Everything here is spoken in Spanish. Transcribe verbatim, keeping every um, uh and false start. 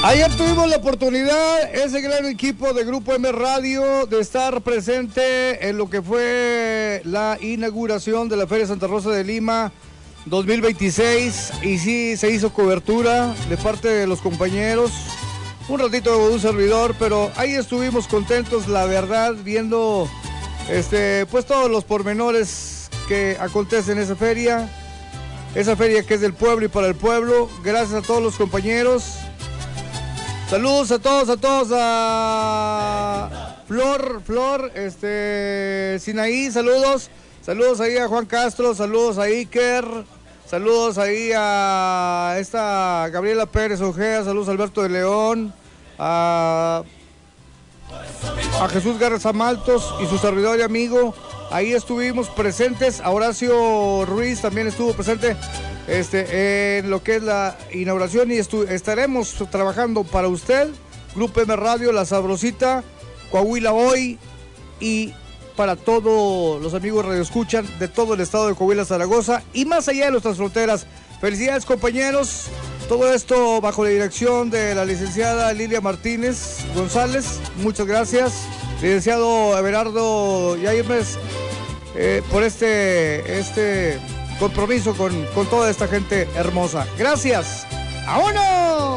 Ayer tuvimos la oportunidad, ese gran equipo de Grupo M Radio, de estar presente en lo que fue la inauguración de la Feria Santa Rosa de Lima dos mil veintiséis, y sí, se hizo cobertura de parte de los compañeros, un ratito de un servidor, pero ahí estuvimos contentos, la verdad, viendo este, pues todos los pormenores que acontecen en esa feria, esa feria que es del pueblo y para el pueblo. Gracias a todos los compañeros. Saludos a todos, a todos, a Flor, Flor, este, Sinaí, saludos, saludos ahí a Juan Castro, saludos a Iker, saludos ahí a esta Gabriela Pérez Ojea, saludos a Alberto de León, a, a Jesús Garza Maltos y su servidor y amigo. Ahí estuvimos presentes, a Horacio Ruiz también estuvo presente este, en lo que es la inauguración, y estaremos trabajando para usted, Grupo M Radio, La Sabrosita, Coahuila Hoy, y para todos los amigos radioescuchan de todo el estado de Coahuila, Zaragoza y más allá de nuestras fronteras. Felicidades, compañeros, todo esto bajo la dirección de la licenciada Lilia Martínez González, muchas gracias, licenciado Everardo Yaimes, eh, por este, este compromiso con, con toda esta gente hermosa. Gracias. ¡Vámonos!